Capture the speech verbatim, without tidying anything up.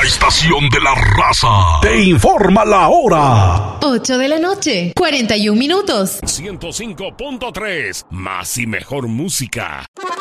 estación de la raza te informa la hora. ocho de la noche, cuarenta y un minutos. ciento cinco punto tres, más y mejor música.